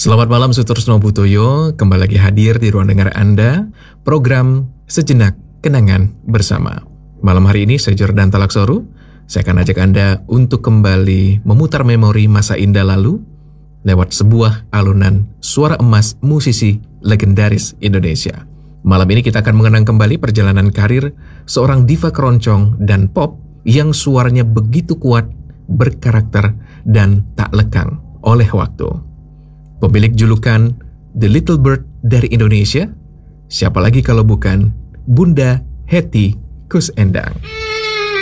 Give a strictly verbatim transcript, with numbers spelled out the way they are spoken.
Selamat malam Sutrisno Butoyo, kembali lagi hadir di ruang dengar Anda, program Sejenak Kenangan Bersama. Malam hari ini saya Jordan Talaksoru, saya akan ajak Anda untuk kembali memutar memori masa indah lalu lewat sebuah alunan suara emas musisi legendaris Indonesia. Malam ini kita akan mengenang kembali perjalanan karir seorang diva keroncong dan pop yang suaranya begitu kuat, berkarakter, dan tak lekang oleh waktu. Pemilik julukan The Little Bird dari Indonesia, siapa lagi kalau bukan Bunda Hetty Koes Endang.